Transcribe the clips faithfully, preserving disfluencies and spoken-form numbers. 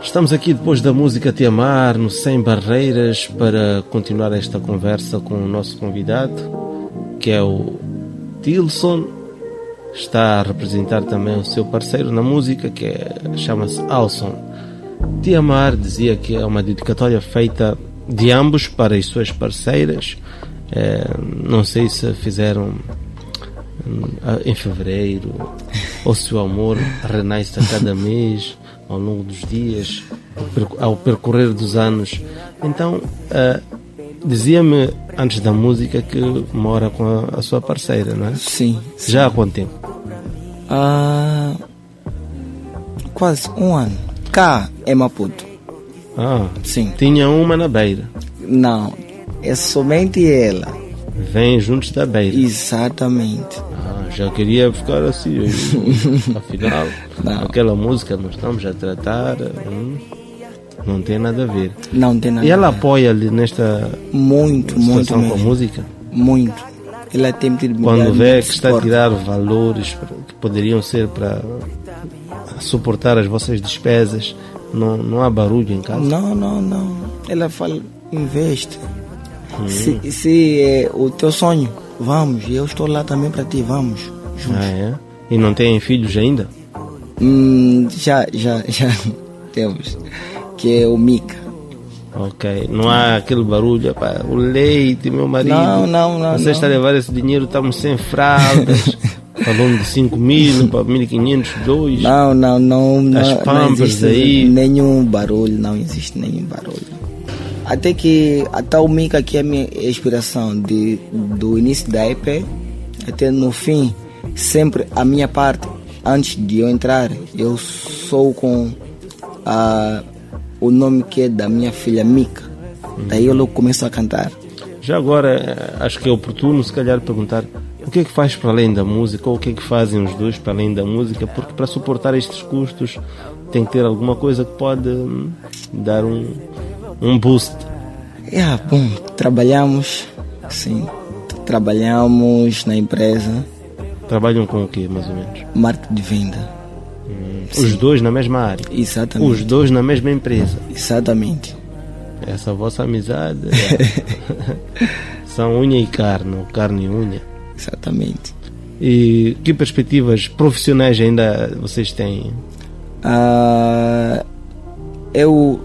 Estamos aqui depois da música Te Amar, no Sem Barreiras, para continuar esta conversa com o nosso convidado, que é o Tilson. Está a representar também o seu parceiro na música, que é, chama-se Alson. Te Amar dizia que é uma dedicatória feita de ambos para as suas parceiras. É, não sei se fizeram em fevereiro ou se o amor renasce a cada mês, ao longo dos dias, ao percorrer dos anos. Então, uh, dizia-me antes da música que mora com a, a sua parceira, não é? Sim, sim. Já há quanto tempo? Ah, quase um ano. Cá em Maputo. Ah, sim. Tinha uma na Beira. Não, é somente ela. Vêm juntos da Beira. Exatamente. Ah, já queria ficar assim. Afinal, não. Aquela música nós estamos a tratar, hum, não tem nada a ver. Não tem nada E ela a ver. apoia-lhe nesta muito, muito situação com a mesmo. música? Muito. Ela tem tido Quando vê que está a suporte. tirar valores que poderiam ser para suportar as vossas despesas, não, não há barulho em casa? Não, não, não. Ela fala, investe. Hum. Se, se é o teu sonho, vamos. Eu estou lá também para ti, vamos. Juntos. Ah, é? E não têm filhos ainda? Hum, já, já, já temos. Que é o Mica. Ok. Não há aquele barulho, pá, o leite, meu marido. Não, não, não. Você não. está a levar esse dinheiro, estamos sem fraldas. Falando de cinco mil para mil e quinhentos, dois. Não, não, não. As não, Pampers não existe aí. nenhum barulho, não existe nenhum barulho. Até que até o Mica, que é a minha inspiração de, do início da E P até no fim, sempre a minha parte, antes de eu entrar, eu sou com a, o nome que é da minha filha Mica. Daí eu logo começo a cantar. Já agora, acho que é oportuno se calhar perguntar o que é que faz para além da música, ou o que é que fazem os dois para além da música, porque para suportar estes custos tem que ter alguma coisa que pode hum, dar um, um boost. É, bom, trabalhamos, sim, trabalhamos na empresa. Trabalham com o quê, mais ou menos? Marketing de venda. Hum, os dois na mesma área? Exatamente. Os dois na mesma empresa? Exatamente. Essa vossa amizade é... são unha e carne, ou carne e unha. Exatamente. E que perspectivas profissionais ainda vocês têm? Ah, eu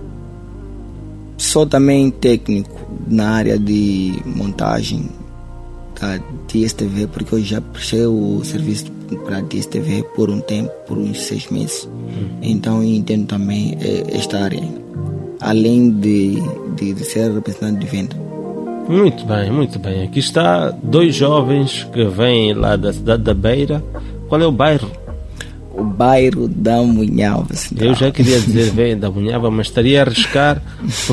sou também técnico na área de montagem da D S T V, porque eu já prestei o serviço para a D S T V por um tempo, por uns seis meses. Hum. Então eu entendo também esta área, além de, de, de ser representante de venda. Muito bem, muito bem. Aqui está dois jovens que vêm lá da cidade da Beira. Qual é o bairro? O bairro da Munhava. Eu já queria dizer vem da Munhava, mas estaria a arriscar